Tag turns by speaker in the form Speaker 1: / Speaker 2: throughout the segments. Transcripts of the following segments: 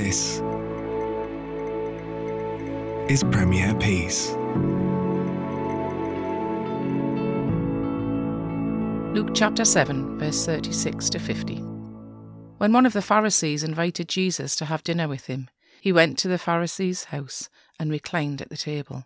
Speaker 1: This is Premier Peace.
Speaker 2: Luke chapter 7, verse 36 to 50. When one of the Pharisees invited Jesus to have dinner with him, he went to the Pharisee's house and reclined at the table.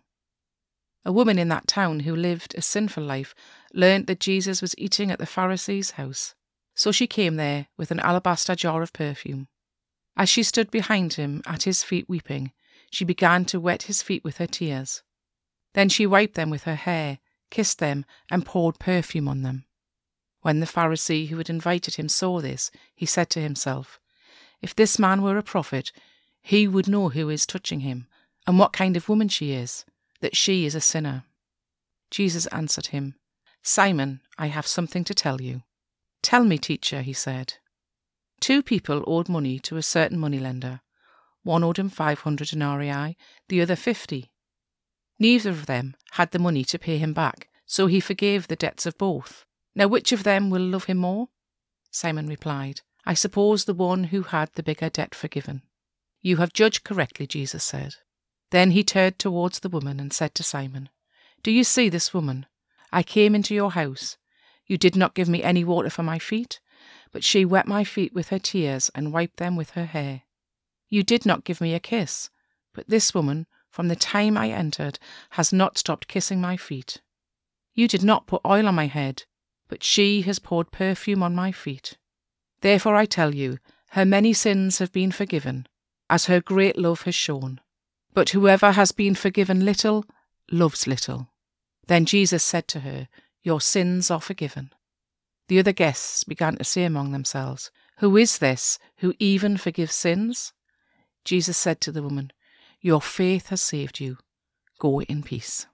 Speaker 2: A woman in that town who lived a sinful life learnt that Jesus was eating at the Pharisee's house, so she came there with an alabaster jar of perfume. As she stood behind him at his feet weeping, she began to wet his feet with her tears. Then she wiped them with her hair, kissed them, and poured perfume on them. When the Pharisee who had invited him saw this, he said to himself, "If this man were a prophet, he would know who is touching him, and what kind of woman she is, that she is a sinner." Jesus answered him, "Simon, I have something to tell you." "Tell me, teacher," he said. 2 people owed money to a certain moneylender. One owed him 500 denarii, the other 50. Neither of them had the money to pay him back, so he forgave the debts of both. Now which of them will love him more? Simon replied, "I suppose the one who had the bigger debt forgiven." "You have judged correctly," Jesus said. Then he turned towards the woman and said to Simon, "Do you see this woman? I came into your house. You did not give me any water for my feet, but she wet my feet with her tears and wiped them with her hair. You did not give me a kiss, but this woman, from the time I entered, has not stopped kissing my feet. You did not put oil on my head, but she has poured perfume on my feet. Therefore I tell you, her many sins have been forgiven, as her great love has shown. But whoever has been forgiven little, loves little." Then Jesus said to her, "Your sins are forgiven." The other guests began to say among themselves, "Who is this who even forgives sins?" Jesus said to the woman, "Your faith has saved you. Go in peace."